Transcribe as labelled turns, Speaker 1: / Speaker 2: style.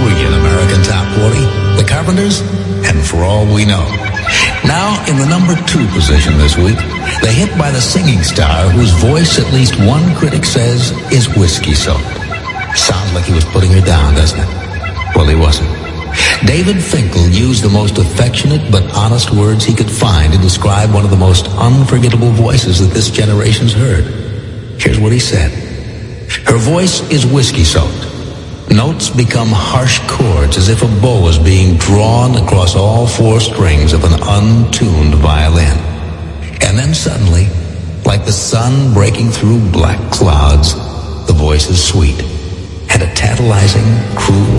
Speaker 1: 3 in American Top 40, The Carpenters, and For All We Know. Now, in the number 2 position this week, the hit by the singing star whose voice at least one critic says is whiskey-soaked. Sounds like he was putting her down, doesn't it? Well, he wasn't. David Finkel used the most affectionate but honest words he could find to describe one of the most unforgettable voices that this generation's heard. Here's what he said. Her voice is whiskey-soaked. Notes become harsh chords as if a bow is being drawn across all 4 strings of an untuned violin. And then suddenly, like the sun breaking through black clouds, the voice is sweet and a tantalizing, cruel